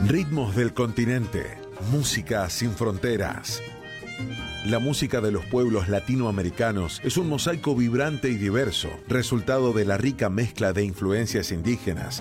Ritmos del continente, música sin fronteras. La música de los pueblos latinoamericanos es un mosaico vibrante y diverso, resultado de la rica mezcla de influencias indígenas,